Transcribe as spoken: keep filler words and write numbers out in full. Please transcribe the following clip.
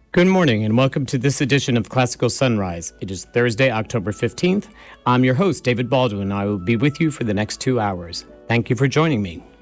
Good morning and welcome to this edition of Classical Sunrise. It is Thursday, October fifteenth. I'm your host, David Baldwin, and I will be with you for the next two hours. Thank you for joining me.